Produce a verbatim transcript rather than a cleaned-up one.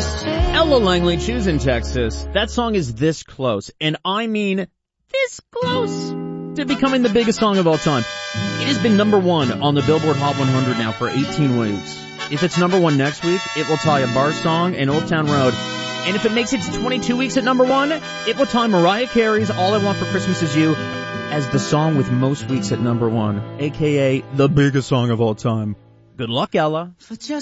Ella Langley, Choose in Texas. That song is this close, and I mean this close to becoming the biggest song of all time. It has been number one on the Billboard Hot one hundred now for eighteen weeks. If it's number one next week, it will tie a Bar Song and Old Town Road. And if it makes it to twenty-two weeks at number one, it will tie Mariah Carey's All I Want for Christmas Is You as the song with most weeks at number one, aka the biggest song of all time. Good luck, Ella. For just